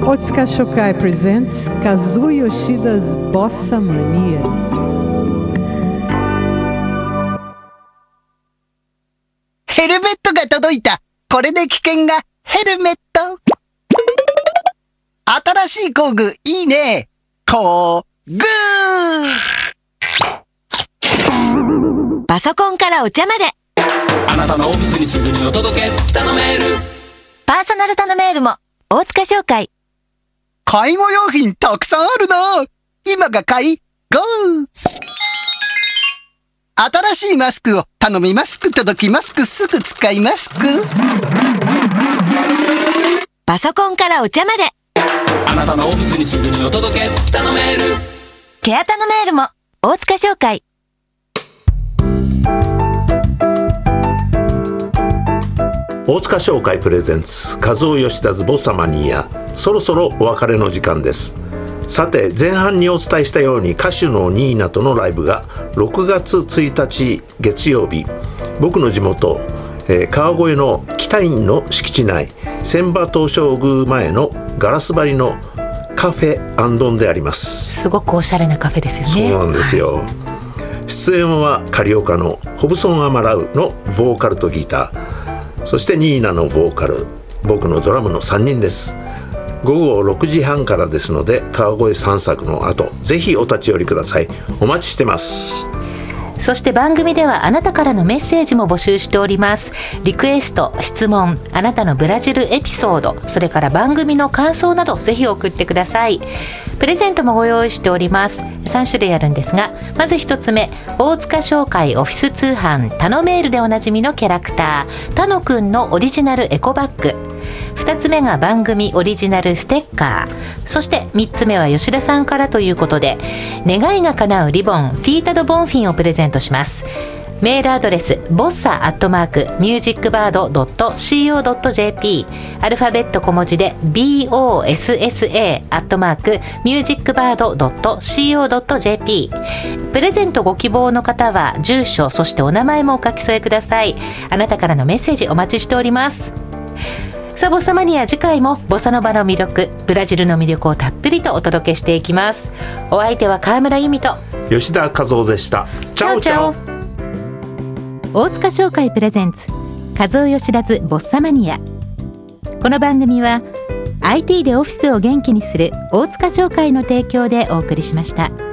Otsuka Shokai presents Kazuo Yoshida's Bossa Mania. ヘルメットが届いた。これで危険がヘルメット。新しい工具いいね。工具。 パソコンからお茶まで。 あなたのオフィスにすぐにお届け。頼める。 パーソナル頼めールも大塚商会。 介護用品たくさんあるな。今が買い、ゴー。新しいマスクを頼みマスク届きマスクすぐ使いマスク。 パソコンからお茶まで。 あなたのオフィスにすぐにお届け。頼める。 ケア頼めールも大塚商会。 大塚商会プレゼンツカズオヨシダズボサマニア。そろそろお別れの時間です。さて前半にお伝えしたように歌手のニーナとのライブが6月1日月曜日、僕の地元、川越の北院の敷地内千葉東照宮前のガラス張りのカフェアンドンであります。 すごくおしゃれなカフェですよね。 そうなんですよ、はい、出演はカリオカのホブソン・アマラウのボーカルとギター、そしてニーナのボーカル、僕のドラムの3人です。午後6時半からですので川越散策の後ぜひお立ち寄りください。お待ちしてます。 そして番組ではあなたからのメッセージも募集しております。リクエスト、質問、あなたのブラジルエピソード、それから番組の感想などぜひ送ってください。プレゼントもご用意しております。3種類あるんですが、まず1つ目、大塚商会オフィス通販タノメールでおなじみのキャラクタータノくんのオリジナルエコバッグ、2つ目が番組オリジナルステッカー、そして3つ目は吉田さんからということで願いが叶うリボンフィータドボンフィンをプレゼントします。メールアドレスbossa@musicbird.co.jp、 アルファベット小文字で bossa@musicbird.co.jp。 プレゼントご希望の方は住所、そしてお名前もお書き添えください。あなたからのメッセージお待ちしております。さあボサマニア、次回もボサノバの魅力、ブラジルの魅力をたっぷりとお届けしていきます。お相手は川村由美と吉田和夫でした。チャオチャオ。 大塚商会プレゼンツカズオヨシダズボッサマニア。この番組は IT でオフィスを元気にする大塚商会の提供でお送りしました。